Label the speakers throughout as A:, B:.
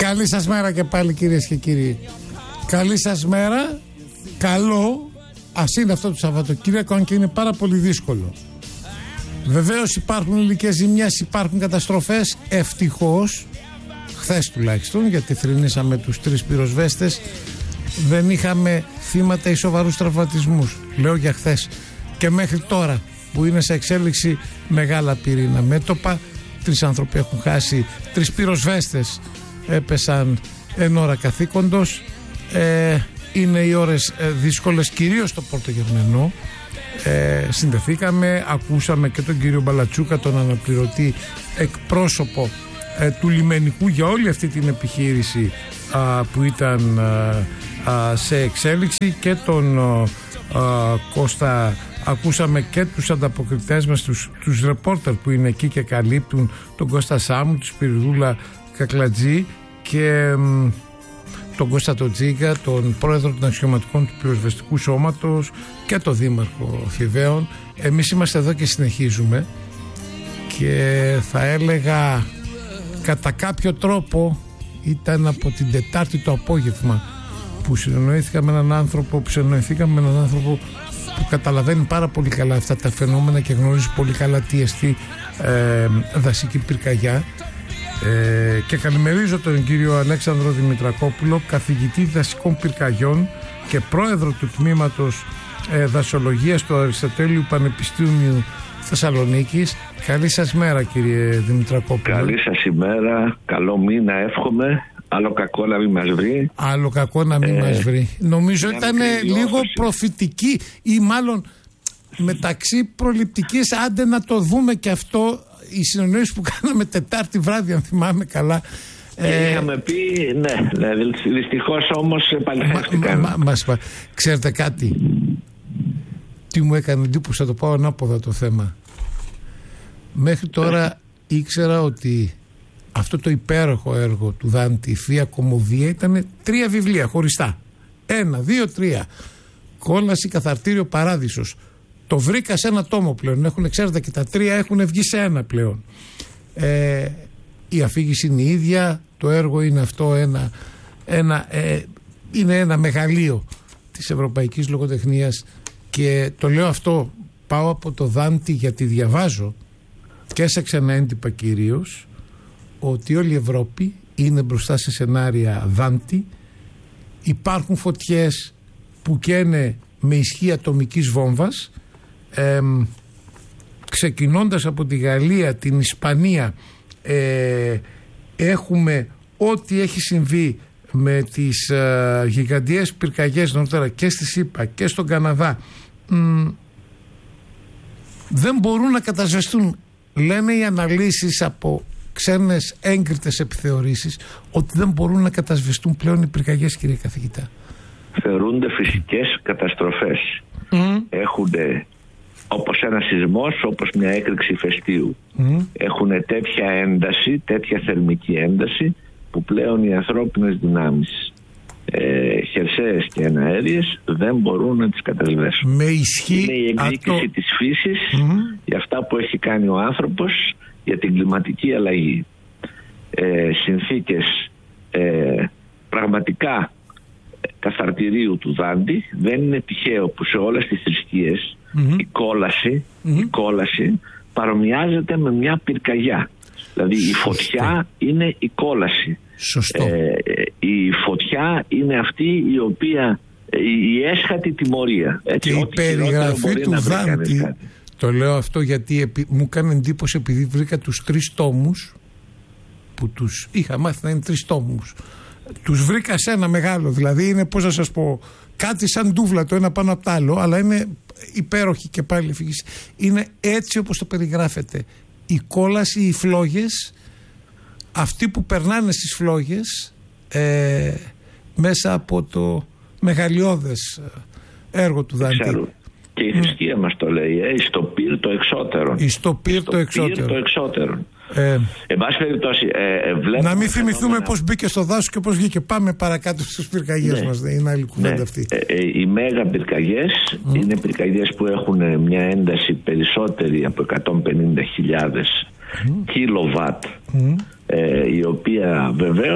A: Καλή σας μέρα και πάλι, κυρίες και κύριοι. Καλή σας μέρα. Καλό ας είναι αυτό το Σαββατοκύριακο, αν και είναι πάρα πολύ δύσκολο. Βεβαίως υπάρχουν υλικές ζημιές, υπάρχουν καταστροφές. Ευτυχώς, χθες τουλάχιστον, γιατί θρηνήσαμε τους 3 πυροσβέστες, δεν είχαμε θύματα ή σοβαρούς τραυματισμούς. Λέω για χθες. Και μέχρι τώρα που είναι σε εξέλιξη μεγάλα πυρήνα μέτωπα, 3 άνθρωποι έχουν χάσει, 3 πυροσβέστες έπεσαν εν ώρα καθήκοντος. Είναι οι ώρες δύσκολες, κυρίως στο Πορτογερμενό. Συνδεθήκαμε, ακούσαμε και τον κύριο Μπαλατσούκα, τον αναπληρωτή εκπρόσωπο του λιμενικού για όλη αυτή την επιχείρηση που ήταν σε εξέλιξη, και τον Κώστα. Ακούσαμε και τους ανταποκριτές μας, τους ρεπόρτερ που είναι εκεί και καλύπτουν, τον Κώστα Σάμου, τον Σπυριδούλα Κακλατζή και τον Κώστα Τοτζίγκα, τον πρόεδρο των αξιωματικών του πυροσβεστικού σώματος, και τον δήμαρχο Θηβαίων. Εμείς είμαστε εδώ και συνεχίζουμε, και θα έλεγα κατά κάποιο τρόπο ήταν από την Τετάρτη το απόγευμα που συνεννοήθηκαμε με έναν άνθρωπο που καταλαβαίνει πάρα πολύ καλά αυτά τα φαινόμενα και γνωρίζει πολύ καλά τι εστί δασική πυρκαγιά. Και καλημερίζω τον κύριο Αλέξανδρο Δημητρακόπουλο, καθηγητή δασικών πυρκαγιών και πρόεδρο του τμήματος δασολογίας του Αριστοτέλειου Πανεπιστήμιου Θεσσαλονίκης. Καλή σας μέρα, κύριε Δημητρακόπουλο.
B: Καλή σας ημέρα, καλό μήνα εύχομαι. Άλλο κακό να μην μας βρει.
A: Άλλο κακό να μην μας βρει. Νομίζω ήταν λίγο προφητική, ή μάλλον μεταξύ προληπτικής, άντε να το δούμε και αυτό, οι συνεννοήσεις που κάναμε Τετάρτη βράδυ, αν θυμάμαι καλά.
B: Είχαμε πει, ναι, δυστυχώς όμως επαληθεύτηκαν.
A: Ξέρετε κάτι, τι μου έκανε εντύπωση, θα το πάω ανάποδα το θέμα. Μέχρι τώρα ήξερα ότι αυτό το υπέροχο έργο του Δάντη, η Θεία Κομμωδία, ήταν 3 βιβλία χωριστά. 1, 2, 3. Κόλαση, Καθαρτήριο, Παράδεισος. Το βρήκα σε ένα τόμο πλέον. Ξέρετε, και τα 3 έχουν βγει σε 1 πλέον. Η αφήγηση είναι η ίδια. Το έργο είναι αυτό είναι ένα μεγαλείο της ευρωπαϊκής λογοτεχνίας, και το λέω αυτό, πάω από το Δάντη γιατί διαβάζω και σε ξένα έντυπα κυρίως ότι όλη η Ευρώπη είναι μπροστά σε σενάρια Δάντη. Υπάρχουν φωτιές που καίνε με ισχύ ατομικής βόμβας, ξεκινώντας από τη Γαλλία, την Ισπανία, έχουμε ό,τι έχει συμβεί με τις γιγαντιές πυρκαγιές νωρίτερα και στη ΣΥΠΑ και στον Καναδά. Δεν μπορούν να κατασβεστούν, λένε οι αναλύσεις από ξένες έγκριτες επιθεωρήσεις, ότι δεν μπορούν να κατασβεστούν πλέον οι πυρκαγιές, κύριε καθηγητά.
B: Θεωρούνται φυσικές καταστροφές. Έχουν, όπως ένα σεισμός, όπως μια έκρηξη ηφαιστείου. Έχουν τέτοια ένταση, τέτοια θερμική ένταση, που πλέον οι ανθρώπινες δυνάμεις, χερσαίες και εναέριες, δεν μπορούν να τις κατασβέσουν.
A: Με ισχύ
B: είναι η εκδίκηση της φύσης για αυτά που έχει κάνει ο άνθρωπος για την κλιματική αλλαγή. Συνθήκες πραγματικά καθαρτηρίου του Δάντη. Δεν είναι τυχαίο που σε όλες τις θρησκείες η κόλαση παρομοιάζεται με μια πυρκαγιά. Δηλαδή η φωτιά είναι η κόλαση.
A: Σωστό.
B: Η φωτιά είναι αυτή η οποία, η έσχατη τιμωρία. Έτσι,
A: και η περιγραφή του Δάντη, το λέω αυτό γιατί μου κάνει εντύπωση, επειδή βρήκα τους 3 τόμους που τους είχα μάθει να είναι 3 τόμους. Τους βρήκα σε ένα μεγάλο, δηλαδή είναι, πώς να σας πω, κάτι σαν ντούβλα το ένα πάνω από το άλλο, αλλά είναι υπέροχη και πάλι φύγηση. Είναι έτσι όπως το περιγράφεται. Η κόλαση, οι φλόγες, αυτοί που περνάνε στις φλόγες μέσα από το μεγαλειώδες έργο του Δάντη.
B: Ξέρω. Και η θρησκεία μας το λέει, στο πυρ το εξώτερον.
A: Στο πυρ το εξώτερον.
B: Εν πάση περιπτώσει,
A: να μην θυμηθούμε πώς μπήκε στο δάσος και πώς βγήκε. Πάμε παρακάτω στις πυρκαγιές μας. Είναι άλλη κουβέντα αυτή.
B: Οι μέγα πυρκαγιές είναι πυρκαγιές που έχουν μια ένταση περισσότερη από 150.000 κιλοβάτ, η οποία βεβαίως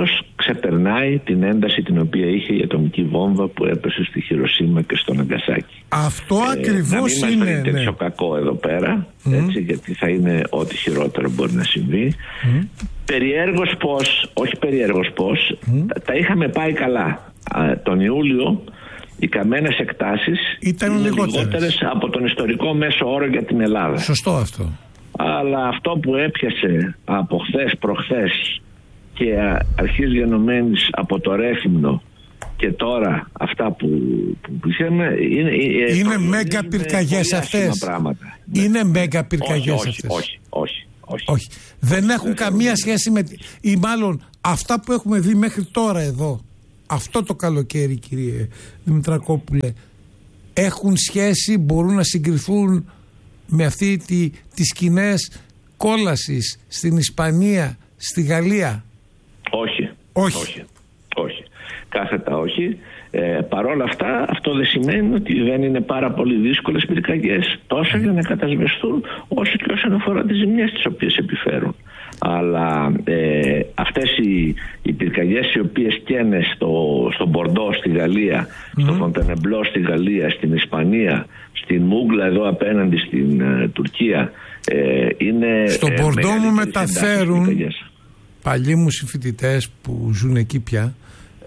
B: ξεπερνάει την ένταση την οποία είχε η ατομική βόμβα που έπεσε στη Χιροσίμα και στο Ναγκασάκι.
A: Αυτό ακριβώς
B: είναι. Να μην
A: είναι
B: τέτοιο κακό εδώ πέρα, έτσι, γιατί θα είναι ό,τι χειρότερο μπορεί να συμβεί. Περιέργως πώς, τα είχαμε πάει καλά. Τον Ιούλιο οι καμένες εκτάσεις
A: ήταν
B: λιγότερες από τον ιστορικό μέσο όρο για την Ελλάδα.
A: Σωστό αυτό.
B: Αλλά αυτό που έπιασε από χθες προχθές και αρχής γενομένης από το Ρέθυμνο και τώρα αυτά που είχαμε
A: είναι μέγα πυρκαγιές αυτές. Είναι μέγα πυρκαγιές αυτές. Όχι. Δεν έχουν καμία σχέση με, ή μάλλον αυτά που έχουμε δει μέχρι τώρα εδώ, αυτό το καλοκαίρι, κύριε Δημητρακόπουλε, έχουν σχέση, μπορούν να συγκριθούν με αυτή τις σκηνές κόλασης στην Ισπανία, στη Γαλλία? Όχι. Κάθετα όχι. Παρόλα αυτά, αυτό δεν σημαίνει ότι δεν είναι πάρα πολύ δύσκολες πυρκαγιές, τόσο για να κατασβεστούν όσο και όσον αφορά τις ζημιές τις οποίες επιφέρουν. Αλλά αυτές οι πυρκαγιές οι οποίες καίνε στο Μπορντό στη Γαλλία, στο Φοντενεμπλό στη Γαλλία, στην Ισπανία, στην Μούγκλα εδώ απέναντι στην Τουρκία, είναι... Στο Μπορντό μου μεταφέρουν παλιοί μου συμφοιτητές που ζουν εκεί πια,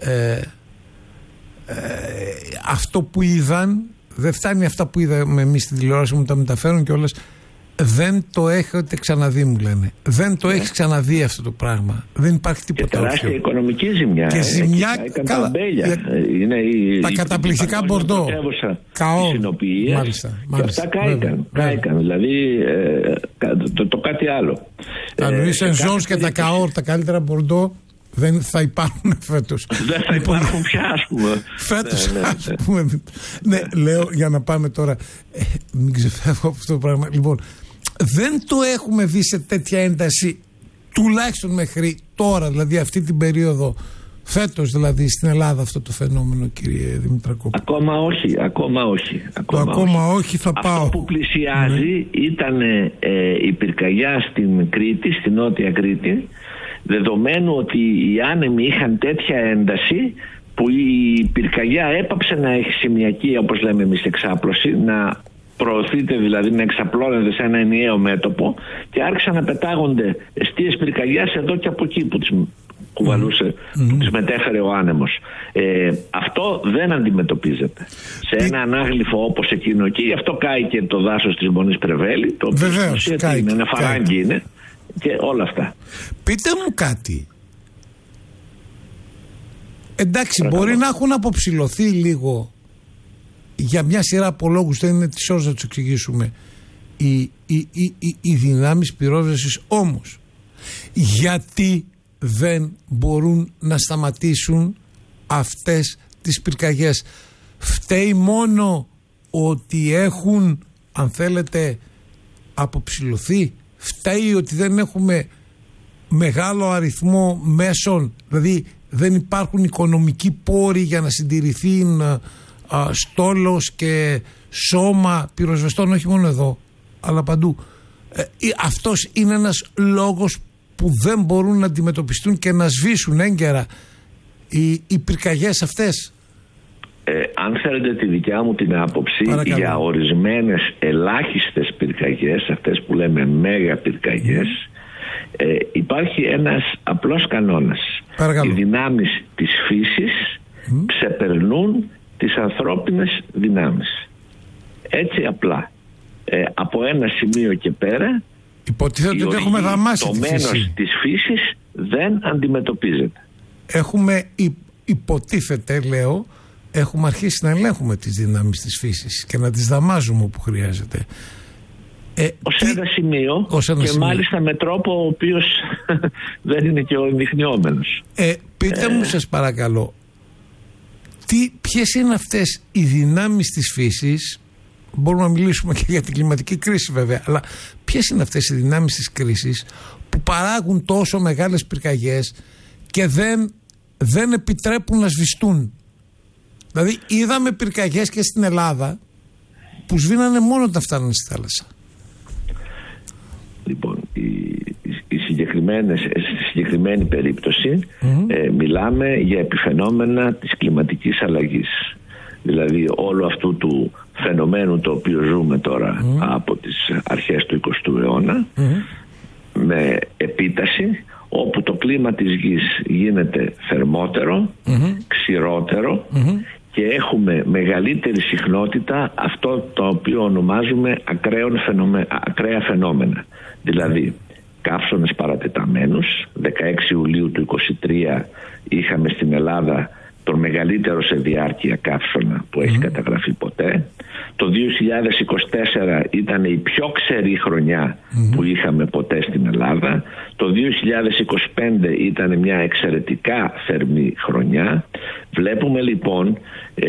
A: αυτό που είδαν δεν φτάνει αυτά που είδαμε εμείς στην τηλεόραση, μου τα μεταφέρουν κιόλας. Δεν το έχετε ξαναδεί, μου λένε. Δεν το έχεις ξαναδεί αυτό το πράγμα. Δεν υπάρχει τίποτα
B: και τεράστια οικονομική ζημιά.
A: Και ζημιά, καλά. Τα καταπληκτικά Μπορντό. Καόρ.
B: Μάλιστα. Και αυτά κάηκαν. Δηλαδή το κάτι άλλο.
A: Τα Λουί Σεν-Ζορς και τα Καόρ, τα καλύτερα Μπορντό, δεν θα υπάρχουν φέτος.
B: Δεν θα υπάρχουν πια, ας πούμε.
A: Φέτος, ας πούμε. Ναι, λέω για να πάμε τώρα. Μην ξεφεύγω από αυτό το πράγμα. Λοιπόν, δεν το έχουμε δει σε τέτοια ένταση, τουλάχιστον μέχρι τώρα, δηλαδή αυτή την περίοδο, φέτος δηλαδή στην Ελλάδα, αυτό το φαινόμενο, κύριε Δημητρακόπουλε.
B: Ακόμα όχι.
A: Ακόμα όχι θα πάω.
B: Αυτό που πλησιάζει ήταν η πυρκαγιά στην Κρήτη, στην Νότια Κρήτη, δεδομένου ότι οι άνεμοι είχαν τέτοια ένταση που η πυρκαγιά έπαψε να έχει σημειακή, όπως λέμε εμείς, εξάπλωση, να προωθείται, δηλαδή να εξαπλώνεται σε ένα ενιαίο μέτωπο, και άρχισαν να πετάγονται εστίες πυρκαγιάς εδώ και από εκεί που τις κουβαλούσε, που τις μετέφερε ο άνεμος. Αυτό δεν αντιμετωπίζεται σε ένα ανάγλυφο όπως εκείνο εκεί. Γι' αυτό κάηκε το δάσος της Μονής Πρεβέλη, το οποίο είναι ένα φαράγγι, είναι, και όλα αυτά.
A: Πείτε μου κάτι. Εντάξει, μπορεί να έχουν αποψηλωθεί λίγο για μια σειρά από λόγους, δεν είναι της ώρας να τους εξηγήσουμε, οι δυνάμεις πυρόσβεσης, όμως γιατί δεν μπορούν να σταματήσουν αυτές τις πυρκαγιές? Φταίει μόνο ότι έχουν, αν θέλετε, αποψηλωθεί? Φταίει ότι δεν έχουμε μεγάλο αριθμό μέσων, δηλαδή δεν υπάρχουν οικονομικοί πόροι για να συντηρηθεί στόλος και σώμα πυροσβεστών, όχι μόνο εδώ αλλά παντού? Αυτός είναι ένας λόγος που δεν μπορούν να αντιμετωπιστούν και να σβήσουν έγκαιρα οι πυρκαγιές αυτές?
B: Αν θέλετε τη δικιά μου την άποψη, για ορισμένες ελάχιστες πυρκαγιές, αυτές που λέμε μέγα πυρκαγιές, υπάρχει ένας απλός κανόνας. Οι δυνάμεις της φύσης ξεπερνούν τις ανθρώπινες δυνάμεις. Έτσι απλά. Από ένα σημείο και πέρα,
A: υποτίθεται ότι έχουμε δαμάσει
B: το μένος της φύσης δεν αντιμετωπίζεται.
A: Έχουμε, υποτίθεται, λέω, έχουμε αρχίσει να ελέγχουμε τις δυνάμεις της φύσης και να τις δαμάζουμε όπου χρειάζεται.
B: Ως ένα σημείο, και μάλιστα με τρόπο ο οποίος δεν είναι και ο ενδειχνιόμενος.
A: Πείτε μου, σας παρακαλώ, ποιες είναι αυτές οι δυνάμεις της φύσης? Μπορούμε να μιλήσουμε και για την κλιματική κρίση βέβαια, αλλά ποιες είναι αυτές οι δυνάμεις της κρίσης που παράγουν τόσο μεγάλες πυρκαγιές και δεν επιτρέπουν να σβηστούν? Δηλαδή είδαμε πυρκαγιές και στην Ελλάδα που σβήνανε μόνο όταν φτάνανε στη θάλασσα.
B: Λοιπόν, η συγκεκριμένη συγκεκριμένη περίπτωση μιλάμε για επιφαινόμενα της κλιματικής αλλαγής. Δηλαδή όλο αυτού του φαινομένου το οποίο ζούμε τώρα από τις αρχές του 20ου αιώνα με επίταση, όπου το κλίμα της γης γίνεται θερμότερο, ξηρότερο και έχουμε μεγαλύτερη συχνότητα αυτό το οποίο ονομάζουμε ακραία φαινόμενα. Δηλαδή καύσωνες παρατεταμένους. 16 Ιουλίου του 2023 είχαμε στην Ελλάδα τον μεγαλύτερο σε διάρκεια καύσωνα που έχει καταγραφεί ποτέ. Το 2024 ήταν η πιο ξερή χρονιά που είχαμε ποτέ στην Ελλάδα. Το 2025 ήταν μια εξαιρετικά θερμή χρονιά. Βλέπουμε λοιπόν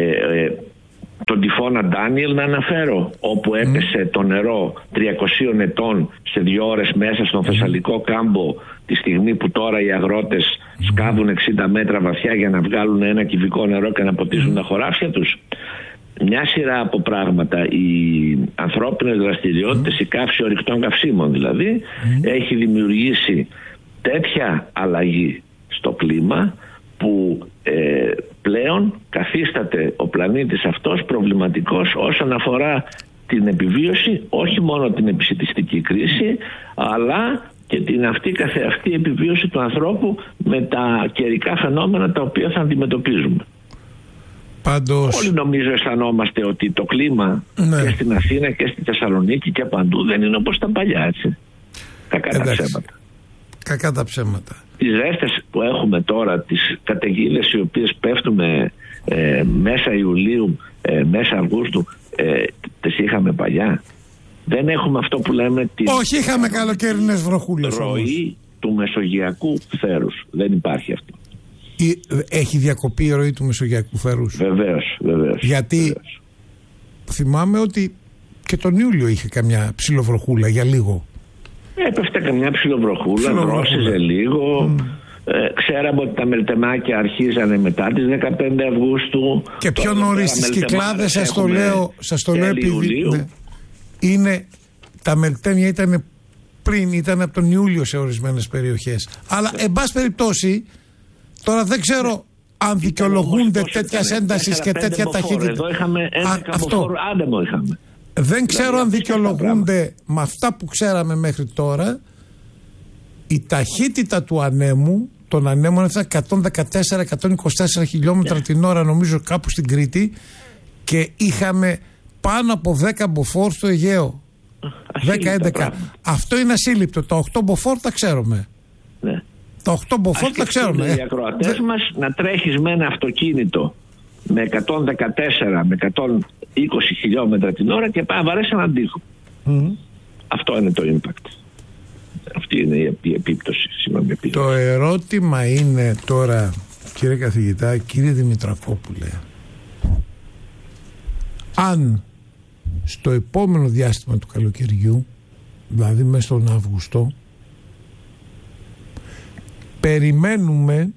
B: τον τυφώνα Ντάνιελ να αναφέρω, όπου έπεσε το νερό 300 ετών σε 2 ώρες μέσα στον Θεσσαλικό κάμπο, τη στιγμή που τώρα οι αγρότες σκάβουν 60 μέτρα βαθιά για να βγάλουν 1 κυβικό νερό και να ποτίζουν τα χωράφια τους. Μια σειρά από πράγματα, οι ανθρώπινες δραστηριότητες, η καύση ορυκτών καυσίμων δηλαδή, έχει δημιουργήσει τέτοια αλλαγή στο κλίμα που πλέον καθίσταται ο πλανήτης αυτός προβληματικός όσον αφορά την επιβίωση, όχι μόνο την επισιτιστική κρίση, αλλά και την καθεαυτή επιβίωση του ανθρώπου με τα καιρικά φαινόμενα τα οποία θα αντιμετωπίζουμε.
A: Πάντως...
B: Όλοι νομίζω αισθανόμαστε ότι το κλίμα και στην Αθήνα και στη Θεσσαλονίκη και παντού δεν είναι όπως τα παλιά, έτσι. Κακά τα ψέματα.
A: Κακά τα ψέματα.
B: Τις ζέστες που έχουμε τώρα, τις καταιγίδες οι οποίες πέφτουν μέσα Ιουλίου, μέσα Αυγούστου, τις είχαμε παλιά. Δεν έχουμε αυτό που λέμε
A: όχι, είχαμε καλοκαιρινές βροχούλες.
B: Ροή του μεσογειακού θέρους. Δεν υπάρχει αυτό.
A: Έχει διακοπεί η ροή του μεσογειακού θέρους?
B: Βεβαίως.
A: Γιατί θυμάμαι ότι και τον Ιούλιο είχε καμιά ψιλοβροχούλα για λίγο.
B: Έπεφτε καμιά ψιλοβροχούλα, δρόσιζε λίγο. Ξέραμε ότι τα μελτεμάκια αρχίζανε μετά τις 15 Αυγούστου.
A: Και πιο νωρίς στις Κυκλάδες, σας το λέω επειδή είναι, τα μελτέμια ήταν πριν, ήταν από τον Ιούλιο σε ορισμένες περιοχές. Αλλά εν πάση περιπτώσει, τώρα δεν ξέρω αν δικαιολογούνται τέτοια ένταση και τέτοια ταχύτητα.
B: Εδώ είχαμε άντεμο είχαμε.
A: Δεν ξέρω αν δικαιολογούνται με αυτά που ξέραμε μέχρι τώρα. Η ταχύτητα του ανέμου, των ανέμων ήταν 114-124 χιλιόμετρα την ώρα, νομίζω κάπου στην Κρήτη, και είχαμε πάνω από 10 μποφόρ στο Αιγαίο. 10-11. Αυτό είναι ασύλληπτο. Τα 8 μποφόρ τα ξέρουμε.
B: Ναι.
A: Τα 8 μποφόρ τα ξέρουμε.
B: Οι ακροατές μας να τρέχεις με ένα αυτοκίνητο με 114 με 120 χιλιόμετρα την ώρα και πάει βαρέσει έναν τοίχο. Αυτό είναι το impact. Αυτή είναι η επίπτωση.
A: Το ερώτημα είναι τώρα, κύριε καθηγητά, κύριε Δημητρακόπουλε, αν στο επόμενο διάστημα του καλοκαιριού, δηλαδή μέσα στον Αύγουστο, περιμένουμε...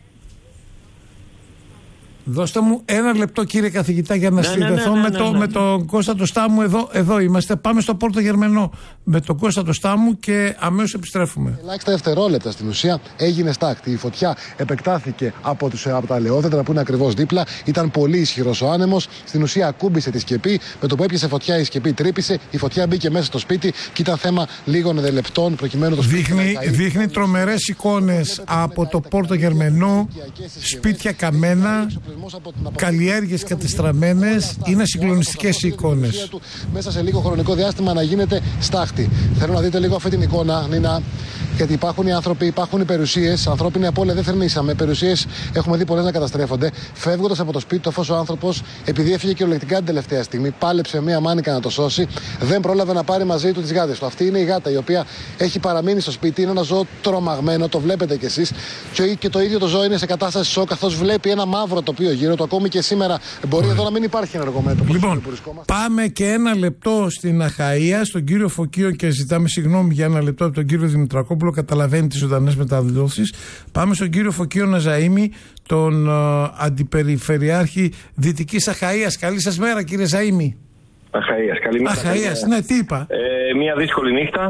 A: Δώστε μου ένα λεπτό, κύριε καθηγητά, για να συνδεθώ με τον Κώστα το Στάμου. Εδώ είμαστε. Πάμε στο Πόρτο Γερμενό με τον Κώστα το Στάμου και αμέσως επιστρέφουμε.
C: Ελάχιστα δευτερόλεπτα στην ουσία έγινε στάκτη. Η φωτιά επεκτάθηκε από τα ελαιόδεντρα που είναι ακριβώς δίπλα. Ήταν πολύ ισχυρός ο άνεμος. Στην ουσία ακούμπησε τη σκεπή. Με το που έπιασε φωτιά, η σκεπή τρύπησε. Η φωτιά μπήκε μέσα στο σπίτι και ήταν θέμα λίγων λεπτών προκειμένου το σπίτι.
A: Δείχνει τρομερές εικόνες από το Πόρτο Γερμενό. Σπίτια καμένα. Καλλιέργειες κατεστραμμένες, είναι συγκλονιστικές οι εικόνες.
C: Μέσα σε λίγο χρονικό διάστημα να γίνεται στάχτη. Θέλω να δείτε λίγο αυτή την εικόνα, Νίνα, γιατί υπάρχουν οι άνθρωποι, υπάρχουν οι περιουσίες. Ανθρώπινη απώλεια δεν θερμίσαμε. Περιουσίες έχουμε δει πολλές να καταστρέφονται. Φεύγοντας από το σπίτι του, αφού ο άνθρωπος, επειδή έφυγε κυριολεκτικά την τελευταία στιγμή, πάλεψε μία μάνικα να το σώσει, δεν πρόλαβε να πάρει μαζί του τις γάτες του. Αυτή είναι η γάτα η οποία έχει παραμείνει στο σπίτι. Είναι ένα ζώο τρομαγμένο, το βλέπετε κι εσείς. Και το ίδιο το ζώο είναι σε κατάσταση σοκ, καθώς βλέπει ένα μαύρο τοπίο γύρω του. Ακόμη και σήμερα μπορεί εδώ να μην υπάρχει ενεργό μέτωπο.
A: Λοιπόν, πάμε και ένα λεπτό στην Αχαΐα, στον κύριο Φωκείο, και ζητάμε συγγνώμη για ένα λεπτό από τον κύριο Δημητρακόπουλο. Καταλαβαίνει τις ζωντανές μεταδόσεις. Πάμε στον κύριο Φωκείο Ναζαΐμη, τον αντιπεριφερειάρχη Δυτικής Αχαΐας. Καλή σας μέρα, κύριε Ζαΐμη.
D: Αχαΐας, καλημέρα.
A: Αχαΐας, ναι, τι είπα.
D: Μια δύσκολη νύχτα.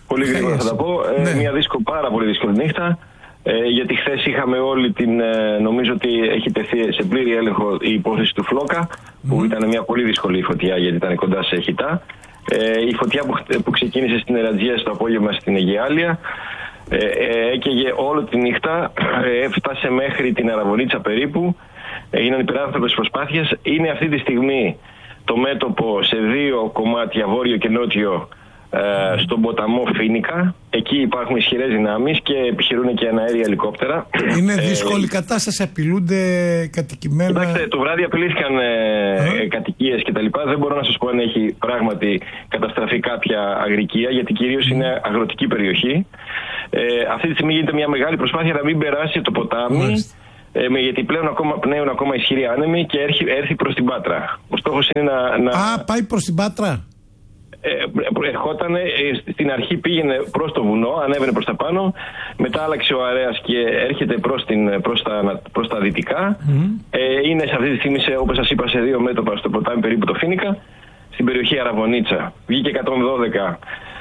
D: Πολύ γρήγορα θα τα πω. Μια πάρα πολύ δύσκολη νύχτα. Γιατί χθες είχαμε όλη νομίζω ότι έχει τεθεί σε πλήρη έλεγχο η υπόθεση του Φλόκα, που ήταν μια πολύ δύσκολη φωτιά γιατί ήταν κοντά σε Χιτά. Η φωτιά που ξεκίνησε στην Ερατζία στο απόγευμα στην Αιγαιάλεια, έκαιγε όλη τη νύχτα, έφτασε μέχρι την Αραβωνίτσα περίπου, έγιναν υπεράνθρωπες προσπάθειες. Είναι αυτή τη στιγμή το μέτωπο σε 2 κομμάτια, βόρειο και νότιο, στον ποταμό Φίνικα. Εκεί υπάρχουν ισχυρές δυνάμεις και επιχειρούν και αέρια ελικόπτερα.
A: Είναι δύσκολη κατάσταση, απειλούνται κατοικημένα.
D: Κοιτάξτε, το βράδυ απειλήθηκαν κατοικίες κτλ. Δεν μπορώ να σας πω αν έχει πράγματι καταστραφεί κάποια αγρικία, γιατί κυρίως είναι αγροτική περιοχή. Αυτή τη στιγμή γίνεται μια μεγάλη προσπάθεια να μην περάσει το ποτάμι. Γιατί πνέουν ακόμα ισχυροί άνεμοι και έρθει προς την Πάτρα. Ο στόχος είναι να...
A: πάει προς την Πάτρα.
D: Ερχόταν, στην αρχή πήγαινε προς το βουνό, ανέβαινε προς τα πάνω, μετά άλλαξε ο αέρας και έρχεται προς τα δυτικά. Είναι σε αυτή τη στιγμή, όπως σας είπα, σε 2 μέτωπα στο ποτάμι περίπου το Φίνικα, στην περιοχή Αραβωνίτσα. Βγήκε 112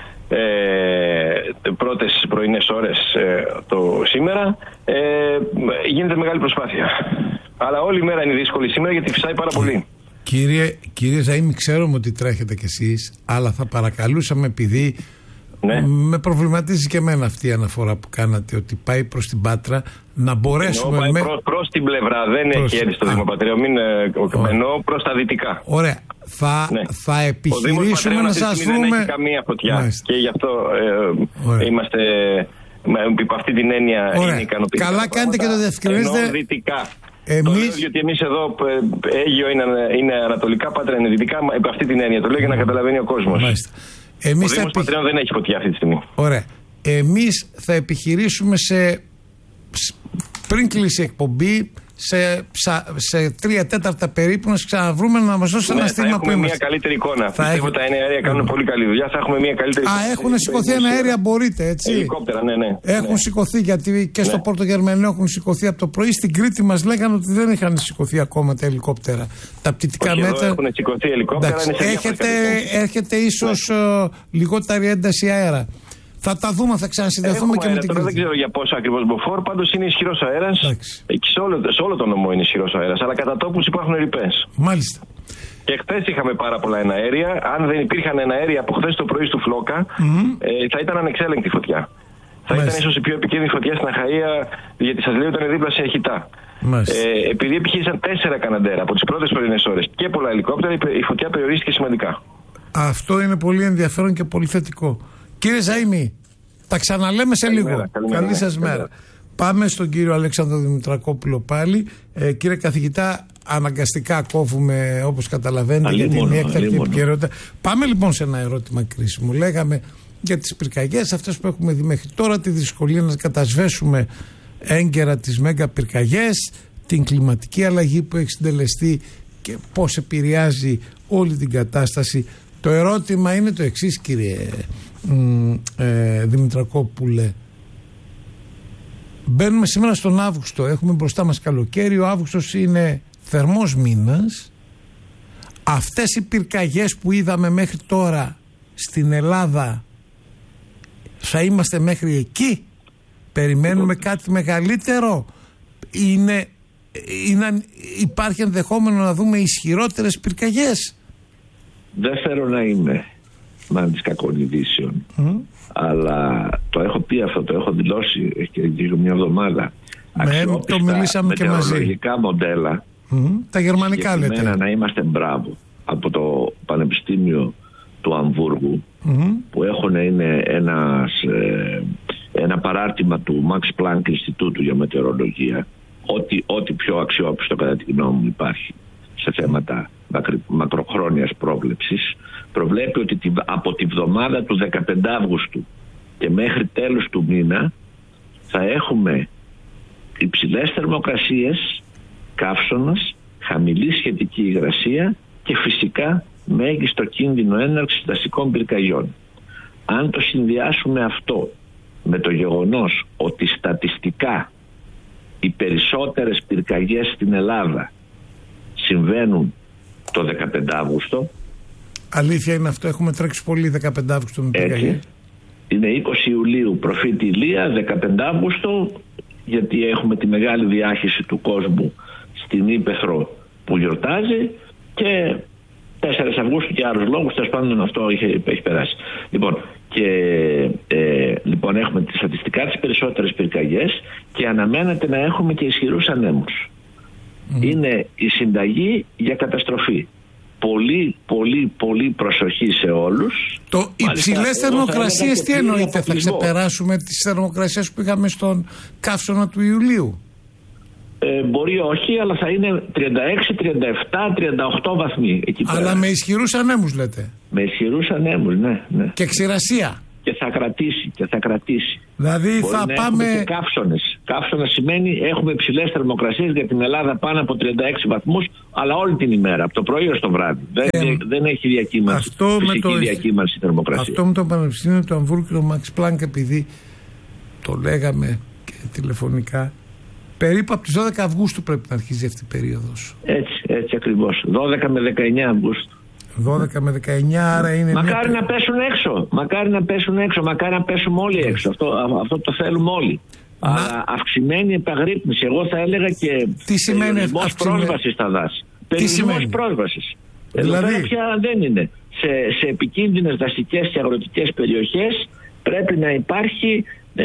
D: πρώτες πρωινές ώρες το σήμερα. Γίνεται μεγάλη προσπάθεια. Αλλά όλη η μέρα είναι δύσκολη σήμερα γιατί φυσάει πάρα πολύ.
A: Κύριε Ζαΐμη, ξέρουμε ότι τρέχετε κι εσείς, αλλά θα παρακαλούσαμε, επειδή με προβληματίζει και εμένα αυτή η αναφορά που κάνατε, ότι πάει προς την Πάτρα, να μπορέσουμε...
D: Πάει προς την πλευρά, δεν έχει έρθει στο Δήμο Πατρέων, εννοώ προς τα δυτικά.
A: Ωραία. Θα επιχειρήσουμε να σας βρούμε...
D: Δεν έχει καμία φωτιά και γι' αυτό είμαστε... Υπ' αυτή την έννοια είναι ικανοποιητικά.
A: Καλά κάνετε και το διευκρινίζετε.
D: Ενώ δυτικά. Το λέω γιατί εμείς εδώ, Αίγυο είναι ανατολικά, Πάτρα είναι δυτικά, υπ' αυτή την έννοια. Το λέω για να καταλαβαίνει ο κόσμος. Ο Δήμος Πατρέων δεν έχει φωτιά αυτή τη στιγμή.
A: Ωραία. Εμείς θα επιχειρήσουμε πριν κλείσει η εκπομπή, σε 3/4 περίπου, να σας ξαναβρούμε, να μας δώσετε ένα στίγμα που είμαστε.
D: Μια καλύτερη εικόνα. Πιστεύω τα αέρια κάνουν πολύ καλή δουλειά. Θα έχουμε μια καλύτερη εικόνα.
A: Έχουν σηκωθεί αέρια, μπορείτε, έτσι.
D: Ελικόπτερα, ναι.
A: Έχουν σηκωθεί, γιατί και στο Πόρτο Γερμανό έχουν σηκωθεί από το πρωί. Στην Κρήτη μας λέγανε ότι δεν είχαν σηκωθεί ακόμα τα ελικόπτερα. Τα πτυτικά μέτρα.
D: Έχουν σηκωθεί ελικόπτερα.
A: Έχετε ίσως λιγότερη ένταση αέρα. Θα τα δούμε, θα ξανασυνδεθούμε και με την Κρήτη.
D: Δεν ξέρω για πόσο ακριβώς μποφόρ, πάντως είναι ισχυρός αέρας. Σε όλο το νομό είναι ισχυρός αέρας, αλλά κατά τόπους υπάρχουν ρηπές.
A: Μάλιστα.
D: Και χθες είχαμε πάρα πολλά εναέρια. Αν δεν υπήρχαν εναέρια από χθες το πρωί στο Φλόκα, θα ήταν ανεξέλεγκτη φωτιά. Θα ήταν ίσως η πιο επικίνδυνη φωτιά στην Αχαΐα, γιατί σας λέω ήταν δίπλα σε Χιτά. Επειδή επιχείρησαν 4 Καναντέρα από τις πρώτες πρωινές ώρες και πολλά ελικόπτερα, η φωτιά περιορίστηκε σημαντικά.
A: Αυτό είναι πολύ ενδιαφέρον και πολύ θετικό. Κύριε Ζαΐμη, τα ξαναλέμε σε λίγο. Καλή σας μέρα. Πάμε στον κύριο Αλέξανδρο Δημητρακόπουλο πάλι. Κύριε καθηγητά, αναγκαστικά κόβουμε, όπως καταλαβαίνετε, γιατί είναι έκτακτη επικαιρότητα. Πάμε λοιπόν σε ένα ερώτημα κρίσιμο. Λέγαμε για τις πυρκαγιές αυτές που έχουμε δει μέχρι τώρα, τη δυσκολία να κατασβέσουμε έγκαιρα τις μέγα πυρκαγιές, την κλιματική αλλαγή που έχει συντελεστεί και πώς επηρεάζει όλη την κατάσταση. Το ερώτημα είναι το εξής, κύριε Δημητρακόπουλε. Μπαίνουμε σήμερα στον Αύγουστο, έχουμε μπροστά μας καλοκαίρι, ο Αύγουστος είναι θερμός μήνας. Αυτές οι πυρκαγιές που είδαμε μέχρι τώρα στην Ελλάδα, θα είμαστε μέχρι εκεί? Περιμένουμε κάτι μεγαλύτερο? Υπάρχει ενδεχόμενο να δούμε ισχυρότερες πυρκαγιές?
B: Δεν θέλω να είμαι μάλλον της κακών ειδήσεων, αλλά το έχω πει αυτό, το έχω δηλώσει και μια εβδομάδα.
A: Το μιλήσαμε και μαζί.
B: Μετεωρολογικά μοντέλα,
A: τα γερμανικά λέτε.
B: Να είμαστε μπράβο από το Πανεπιστήμιο του Αμβούργου, που είναι ένα παράρτημα του Max Planck Ινστιτούτου για Μετεωρολογία, ό,τι πιο αξιόπιστο κατά τη γνώμη μου υπάρχει σε θέματα μακροχρόνιας πρόβλεψης, προβλέπει ότι από τη βδομάδα του 15 Αύγουστου και μέχρι τέλος του μήνα θα έχουμε υψηλές θερμοκρασίες, καύσωνας, χαμηλή σχετική υγρασία και φυσικά μέγιστο κίνδυνο έναρξης δασικών πυρκαγιών. Αν το συνδυάσουμε αυτό με το γεγονός ότι στατιστικά οι περισσότερες πυρκαγιές στην Ελλάδα συμβαίνουν το 15 Αύγουστο.
A: Αλήθεια είναι αυτό, έχουμε τρέξει πολύ 15 Αύγουστο με πυρκαγιές.
B: Είναι 20 Ιουλίου προφήτη Ηλία, 15 Αύγουστο, γιατί έχουμε τη μεγάλη διάχυση του κόσμου στην Ύπαιθρο που γιορτάζει, και 4 Αυγούστου και άλλους λόγους, τέλος πάντων αυτό έχει περάσει. Λοιπόν, έχουμε στατιστικά τις περισσότερες πυρκαγιές και αναμένεται να έχουμε και ισχυρούς ανέμους. Είναι η συνταγή για καταστροφή. Πολύ προσοχή σε όλους.
A: Υψηλές θερμοκρασίες τι εννοείται? Θα ξεπεράσουμε τις θερμοκρασίες που είχαμε στον καύσωνα του Ιουλίου?
B: Μπορεί όχι, αλλά θα είναι 36, 37, 38 βαθμοί εκεί πέρα.
A: Αλλά με ισχυρούς ανέμους λέτε?
B: Με ισχυρούς ανέμους, ναι.
A: Και ξηρασία?
B: Και θα κρατήσει.
A: Δηλαδή
B: μπορεί
A: θα
B: να
A: πάμε...
B: και καύσωνες. Καύσωνα σημαίνει έχουμε υψηλές θερμοκρασίες για την Ελλάδα πάνω από 36 βαθμούς, αλλά όλη την ημέρα, από το πρωί ως το βράδυ. Δεν έχει διακύμανση, φυσική διακύμανση θερμοκρασίας.
A: Αυτό με το Πανεπιστήμιο του Αμβούργου και το Μαξ Πλάνκ, επειδή το λέγαμε και τηλεφωνικά, περίπου από τις 12 Αυγούστου πρέπει να αρχίζει αυτή η περίοδος.
B: Έτσι ακριβώς. 12 με 19 Αυγούστου. 12
A: με 19, άρα είναι.
B: Μακάρι να πέσουν έξω. Μακάρι να πέσουμε όλοι έξω. Αυτό το θέλουμε όλοι. Αλλά αυξημένη επαγρύπνηση. Εγώ θα έλεγα και περιορισμός πρόσβασης στα δάση. Περιορισμός πρόσβασης. Δηλαδή πια δεν είναι. Σε επικίνδυνες δασικές και αγροτικές περιοχές πρέπει να υπάρχει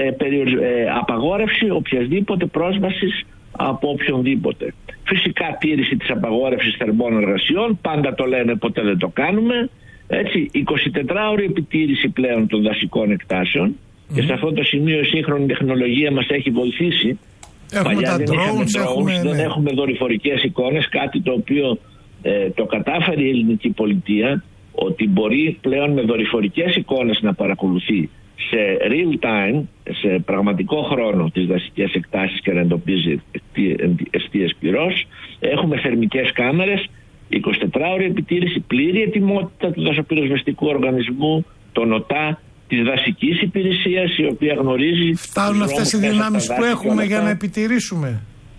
B: απαγόρευση οποιασδήποτε πρόσβασης από οποιονδήποτε. Φυσικά τήρηση της απαγόρευσης θερμών εργασιών, πάντα το λένε, ποτέ δεν το κάνουμε. Έτσι, 24ωρη επιτήρηση πλέον των δασικών εκτάσεων, και σε αυτό το σημείο η σύγχρονη τεχνολογία μας έχει βοηθήσει.
A: Έχουμε τα drones,
B: δεν έχουμε δορυφορικές εικόνες, κάτι το οποίο το κατάφερε η ελληνική πολιτεία, ότι μπορεί πλέον με δορυφορικές εικόνες να παρακολουθεί σε real time, σε πραγματικό χρόνο, τις δασικές εκτάσεις και να εντοπίζει εστίες πυρός. Έχουμε θερμικές κάμερες, 24ωρη επιτήρηση, πλήρη ετοιμότητα του δασοπυροσβεστικού οργανισμού, τον ΟΤΑ, της δασικής υπηρεσίας, η οποία γνωρίζει...
A: Φτάνουν αυτές οι δυνάμεις που έχουμε για να επιτηρήσουμε?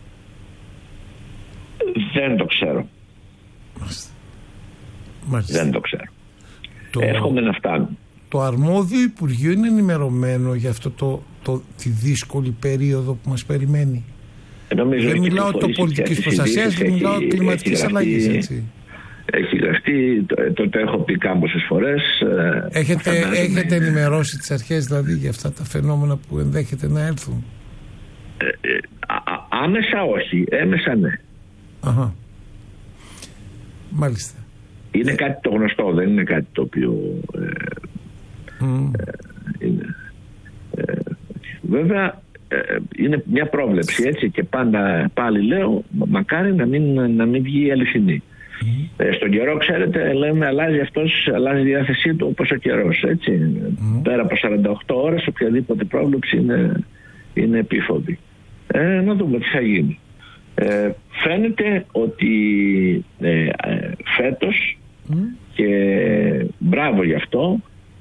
B: Δεν το ξέρω. Δεν το ξέρω. Εύχομαι να φτάνουν.
A: Το αρμόδιο Υπουργείο είναι ενημερωμένο για αυτό τη δύσκολη περίοδο που μας περιμένει? Δεν μιλάω το πολιτικής προστασίας, μιλάω κλιματικής αλλαγής, έτσι.
B: Έχει γραφτεί, το έχω πει κάμποσες φορές.
A: Έχετε ενημερώσει τις αρχές δηλαδή για αυτά τα φαινόμενα που ενδέχεται να έρθουν?
B: Άμεσα όχι, έμεσα ναι.
A: Αχα. Μάλιστα.
B: Είναι κάτι το γνωστό, δεν είναι κάτι το οποίο είναι, βέβαια είναι μια πρόβλεψη, έτσι, και πάντα πάλι λέω μακάρι να μην βγει αληθινή. Στον καιρό, ξέρετε, λέμε αλλάζει η διάθεσή του όπως ο καιρός, έτσι. Πέρα από 48 ώρες οποιαδήποτε πρόβλεψη είναι επίφοβη. Να δούμε τι θα γίνει. Φαίνεται ότι φέτος, και μπράβο γι' αυτό,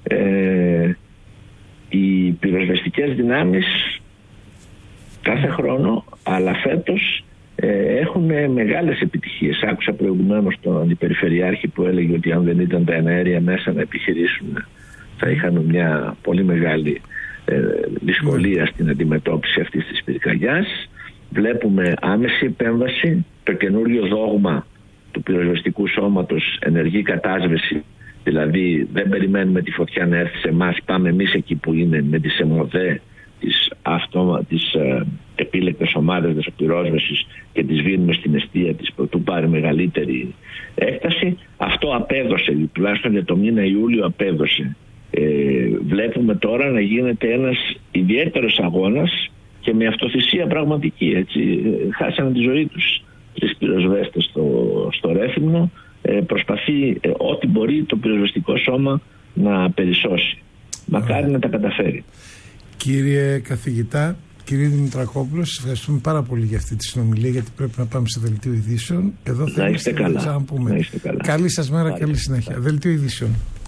B: οι πυροσβεστικές δυνάμεις κάθε χρόνο, αλλά φέτος έχουν μεγάλες επιτυχίες. Άκουσα προηγουμένως τον αντιπεριφερειάρχη που έλεγε ότι αν δεν ήταν τα εναέρια μέσα να επιχειρήσουν θα είχαν μια πολύ μεγάλη δυσκολία στην αντιμετώπιση αυτής της πυρκαγιάς. Βλέπουμε άμεση επέμβαση, το καινούριο δόγμα του πυροσβεστικού σώματος, ενεργή κατάσβεση, δηλαδή δεν περιμένουμε τη φωτιά να έρθει σε εμάς, πάμε εμείς εκεί που είναι με τις ΕΜΟΔΕ, τις επίλεκτες ομάδες δασοπυρόσβεσης, και τις βίνουμε στην εστία της προτού πάρει μεγαλύτερη έκταση. Αυτό απέδωσε, τουλάχιστον για το μήνα Ιούλιο απέδωσε. Βλέπουμε τώρα να γίνεται ένας ιδιαίτερος αγώνας και με αυτοθυσία πραγματική, έτσι. Χάσανε τη ζωή τους τις πυροσβέστες στο Ρέθυμνο. Προσπαθεί ό,τι μπορεί το πυροσβεστικό σώμα να περισσώσει. Μακάρι να τα καταφέρει.
A: Κύριε καθηγητά, κύριε Δημητρακόπουλο, σας ευχαριστούμε πάρα πολύ για αυτή τη συνομιλία, γιατί πρέπει να πάμε σε δελτίο ειδήσεων. Εδώ
B: να είστε καλά.
A: Καλή σας μέρα, καλή συνέχεια. Δελτίο ειδήσεων.